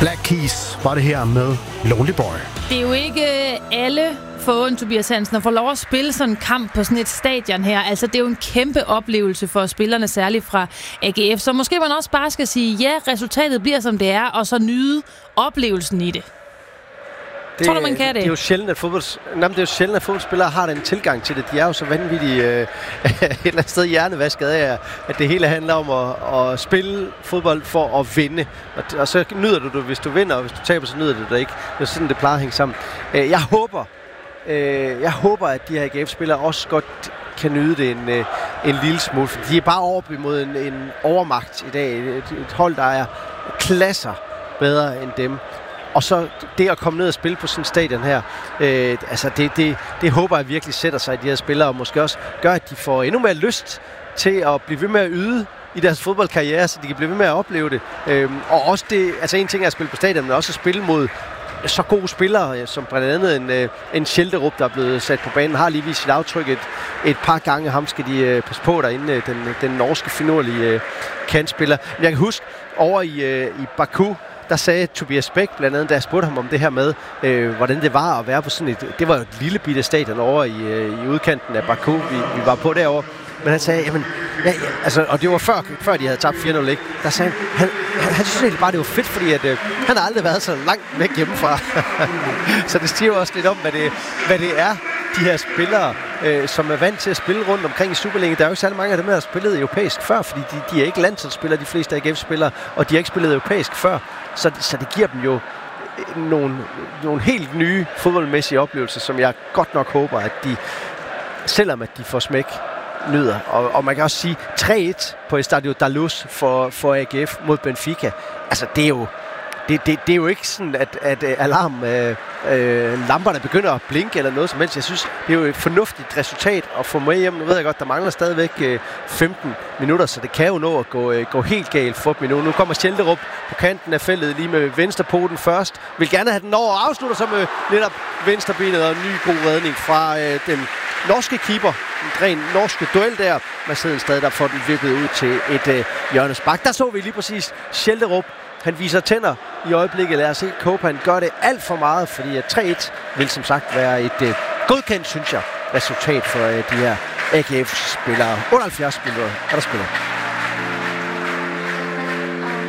Black Keys var det her med Lonely Boy. Det er jo ikke alle foruden Tobias Hansen at få lov at spille sådan en kamp på sådan et stadion her. Altså, det er jo en kæmpe oplevelse for spillerne, særligt fra AGF. Så måske man også bare skal sige, ja, resultatet bliver som det er, og så nyde oplevelsen i det. Tror du, man kan det? Det er jo sjældent, at fodboldspillere har den tilgang til det. De er jo så vanvittige et eller andet sted hjernevasket af, at det hele handler om at spille fodbold for at vinde. Og så nyder du det, hvis du vinder, og hvis du taber, så nyder du det ikke. Det er sådan, det plejer at hænge sammen. Jeg håber, at de her AGF-spillere også godt kan nyde det en lille smule. For de er bare op imod en overmagt i dag. Et hold, der er klasser bedre end dem. Og så det at komme ned og spille på sådan en stadion her, det håber jeg virkelig sætter sig i de her spillere, og måske også gør, at de får endnu mere lyst til at blive ved med at yde i deres fodboldkarriere, så de kan blive ved med at opleve det. Og også det, altså en ting er at spille på stadion, men også at spille mod så gode spillere, som blandt andet en Schelderup, der er blevet sat på banen, har lige vist sit aftryk et par gange. Ham skal de passe på derinde, den norske finurlige kantspiller. Men jeg kan huske, over i Baku, der sagde Tobias Bæk blandt andet, da jeg spurgte ham om det her med, hvordan det var at være på sådan et... Det var jo et lille bitte stadion over i udkanten af Baku, vi var på derovre. Men han sagde, jamen... Ja, altså, og det var før de havde tabt 4-0, ikke? Der sagde han synes egentlig bare, det var fedt, fordi at, han har aldrig været så langt væk hjemmefra. Så det stiger også lidt om, hvad det er, de her spillere, som er vant til at spille rundt omkring i Superligaen. Der er jo ikke særlig mange af dem, der har spillet europæisk før, fordi de er ikke landsholdsspillere, de fleste AGF-spillere, og de har ikke spillet europæisk før. Så det giver dem jo nogle helt nye fodboldmæssige oplevelser, som jeg godt nok håber, at de, selvom at de får smæk, nyder. Og man kan også sige 3-1 på Estadio da Luz for AGF mod Benfica. Altså, det er jo ikke sådan, at lamperne begynder at blinke eller noget som helst. Jeg synes, det er jo et fornuftigt resultat at få med hjem. Nu ved jeg godt, der mangler stadigvæk 15 minutter, så det kan jo nå at gå helt galt for dem endnu. Nu kommer Schelderup på kanten af feltet lige med venstrepoten først. Vil gerne have den over og afslutter så med netop venstrebenet og en ny god redning fra den norske keeper. En ren norske duel der. Marcel stadig der får den vippet ud til et hjørnespark. Der så vi lige præcis Schelderup. Han viser tænder i øjeblikket. Lad os se, Kopan gør det alt for meget, fordi 3-1 vil som sagt være et godkendt, synes jeg, resultat for de her AGF-spillere. 78 minutter er der spiller.